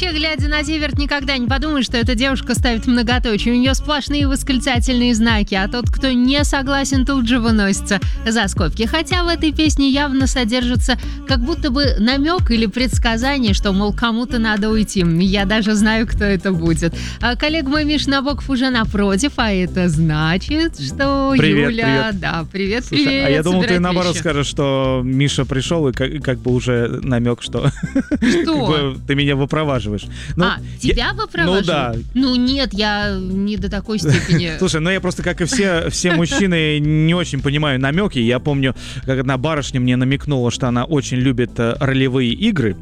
Вообще, глядя на Зиверт, никогда не подумаешь, что эта девушка ставит многоточие. У нее сплошные восклицательные знаки, а тот, кто не согласен, тут же выносится за скобки. Хотя в этой песне явно содержится как будто бы намек или предсказание, что, мол, кому-то надо уйти. Я даже знаю, кто это будет. А коллега мой Миша Набоков уже напротив, а это значит, что Привет, Юля... привет. Да, привет, Слушай, привет. а я думал, ты собирать наоборот вещи. скажешь, что Миша пришел, и как бы уже намек, что как бы ты меня выпроваживаешь. Ну, тебя выпроваживают? Ну да. Ну нет, я не до такой степени. Слушай, ну я просто, как и все мужчины, не очень понимаю намеки. Я помню, как одна барышня мне намекнула, что она очень любит ролевые игры.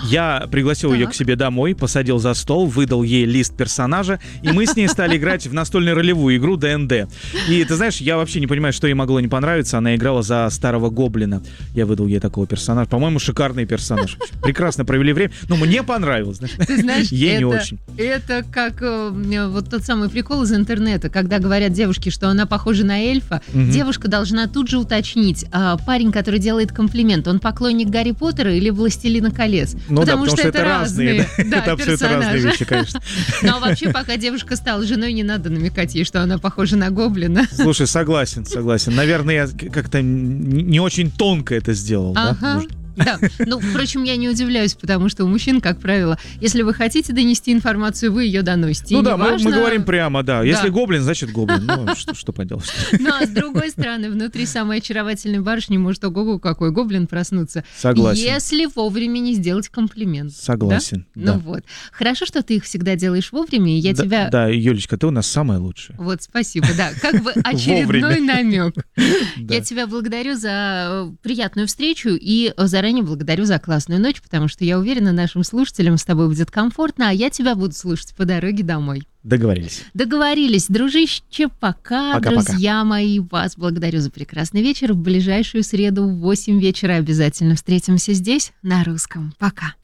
Я пригласил ее к себе домой, посадил за стол, выдал ей лист персонажа, и мы с ней стали играть в настольную ролевую игру ДНД. И ты знаешь, я вообще не понимаю, что ей могло не понравиться. Она играла за старого гоблина. Я выдал ей такого персонажа. По-моему, шикарный персонаж. Прекрасно провели время. Но мне понравилось. Ты знаешь, ей не очень. Это как вот тот самый прикол из интернета, когда говорят девушке, что она похожа на эльфа, девушка должна тут же уточнить, парень, который делает комплимент, он поклонник Гарри Поттера или Властелина колец? Ну потому что это разные. Это абсолютно разные вещи, конечно. Ну а вообще, пока девушка стала женой, не надо намекать ей, что она похожа на гоблина. Слушай, согласен. Наверное, я как-то не очень тонко это сделал. Ага. Да, ну, впрочем, я не удивляюсь, потому что у мужчин, как правило, если вы хотите донести информацию, вы ее доносите. Ну да, мы говорим прямо, да. Если гоблин, значит гоблин. Ну, что поделать. Ну, а с другой стороны, внутри самой очаровательной барышни может ого-го какой гоблин проснуться. Согласен. Если вовремя не сделать комплимент. Согласен, да? Ну вот. Хорошо, что ты их всегда делаешь вовремя, и я тебя... Да, Юлечка, ты у нас самая лучшая. Вот, спасибо, да. Как бы очередной намек. Я тебя благодарю за приятную встречу и заранее благодарю за классную ночь, потому что я уверена, нашим слушателям с тобой будет комфортно, а я тебя буду слушать по дороге домой. Договорились. Договорились, дружище, пока, друзья мои. Вас благодарю за прекрасный вечер. В ближайшую среду в 8 вечера обязательно встретимся здесь, на Русском. Пока.